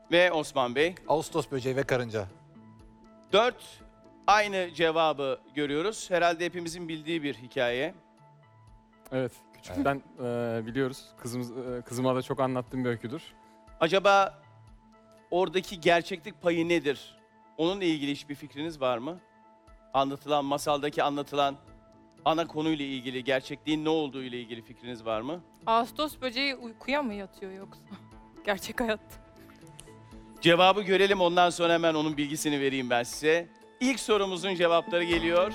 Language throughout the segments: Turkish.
Ve Osman Bey. Ağustos böceği ve karınca. 4 aynı cevabı görüyoruz. Herhalde hepimizin bildiği bir hikaye. Evet, küçükten biliyoruz. Kızıma da çok anlattığım bir öyküdür. Acaba oradaki gerçeklik payı nedir? Onunla ilgili hiçbir fikriniz var mı? Anlatılan, masaldaki anlatılan ana konuyla ilgili, gerçekliğin ne olduğu ile ilgili fikriniz var mı? Ağustos böceği uykuya mı yatıyor yoksa? Gerçek hayatta. Cevabı görelim, ondan sonra hemen onun bilgisini vereyim ben size. İlk sorumuzun cevapları geliyor.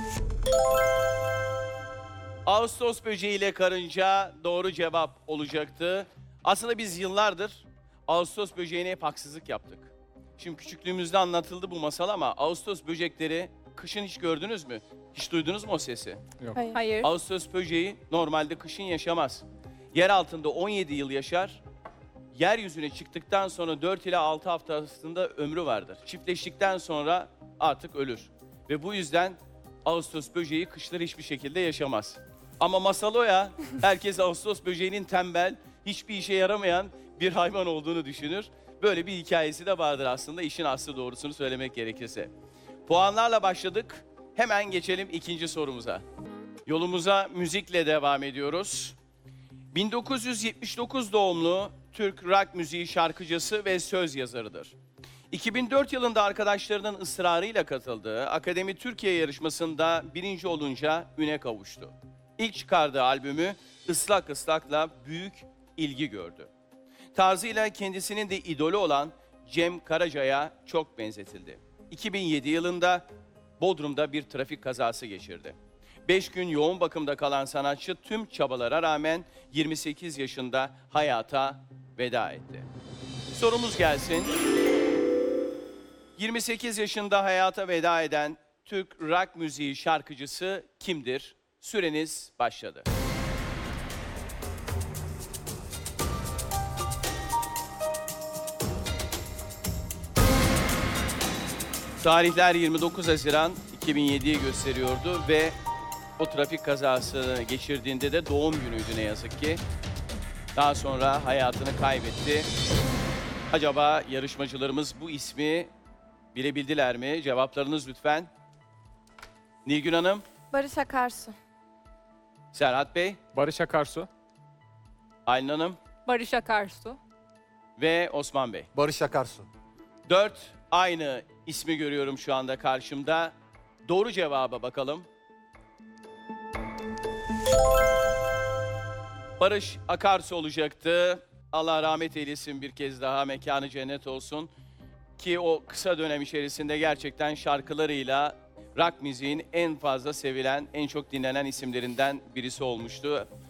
Ağustos böceği ile karınca doğru cevap olacaktı. Aslında biz yıllardır Ağustos böceğine hep haksızlık yaptık. Şimdi küçüklüğümüzde anlatıldı bu masal ama Ağustos böcekleri kışın hiç gördünüz mü? Hiç duydunuz mu o sesi? Yok. Hayır. Ağustos böceği normalde kışın yaşamaz. Yer altında 17 yıl yaşar. Yeryüzüne çıktıktan sonra 4 ila 6 hafta arasında ömrü vardır. Çiftleştikten sonra artık ölür. Ve bu yüzden Ağustos böceği kışları hiçbir şekilde yaşamaz. Ama masal o ya, herkes Ağustos böceğinin tembel, hiçbir işe yaramayan bir hayvan olduğunu düşünür. Böyle bir hikayesi de vardır aslında, işin aslı doğrusunu söylemek gerekirse. Puanlarla başladık. Hemen geçelim ikinci sorumuza. Yolumuza müzikle devam ediyoruz. 1979 doğumlu Türk rock müziği şarkıcısı ve söz yazarıdır. 2004 yılında arkadaşlarının ısrarıyla katıldığı Akademi Türkiye yarışmasında birinci olunca üne kavuştu. İlk çıkardığı albümü Islak Islak'la büyük ilgi gördü. Tarzıyla kendisinin de idolü olan Cem Karaca'ya çok benzetildi. 2007 yılında Bodrum'da bir trafik kazası geçirdi. 5 gün yoğun bakımda kalan sanatçı tüm çabalara rağmen 28 yaşında hayata veda etti. Sorumuz gelsin. 28 yaşında hayata veda eden Türk rock müziği şarkıcısı kimdir? Süreniz başladı. Tarihler 29 Haziran 2007'yi gösteriyordu ve o trafik kazasını geçirdiğinde de doğum günüydü ne yazık ki. Daha sonra hayatını kaybetti. Acaba yarışmacılarımız bu ismi bilebildiler mi? Cevaplarınız lütfen. Nilgün Hanım, Barış Akarsu. Serhat Bey, Barış Akarsu. Aylin Hanım Barış Akarsu. ve Osman Bey. Barış Akarsu. 4 aynı ismi görüyorum şu anda karşımda. Doğru cevaba bakalım. Barış Akarsu olacaktı. Allah rahmet eylesin bir kez daha, mekanı cennet olsun. Ki o kısa dönem içerisinde gerçekten şarkılarıyla rock müziğin en fazla sevilen, en çok dinlenen isimlerinden birisi olmuştu.